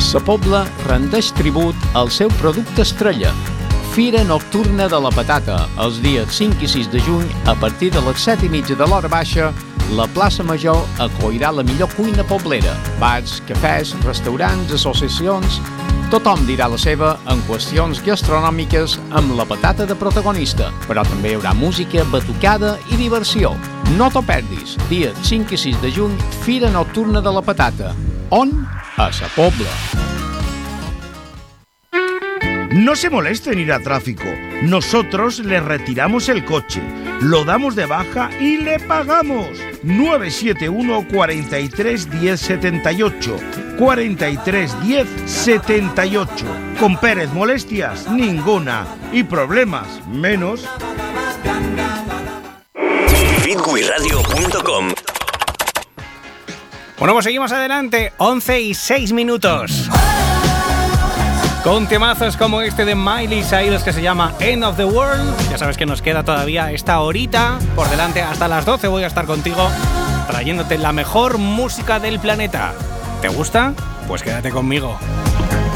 La Pobla rendeix tribut al seu producte estrella. Fira Nocturna de la Patata, els dies 5 i 6 de juny, a partir de les 7:30 de l'hora baixa, la plaça Major acollirà la millor cuina poblera. Bars, cafès, restaurants, associacions... Tothom dirà la seva en qüestions gastronòmiques amb la patata de protagonista, però també hi haurà música, batucada i diversió. No t'ho perdis, dia 5 i 6 de juny, Fira Nocturna de la Patata. On? A Sa Pobla. No se moleste en ir a tráfico. Nosotros le retiramos el coche, lo damos de baja y le pagamos. 971 43 10 78 43 10 78. Con Pérez molestias ninguna y problemas menos. fitwiradio.com. Bueno, pues seguimos adelante, 11:06. Con temazos como este de Miley Cyrus que se llama End of the World. Ya sabes que nos queda todavía esta horita por delante. Hasta las 12 voy a estar contigo trayéndote la mejor música del planeta. ¿Te gusta? Pues quédate conmigo.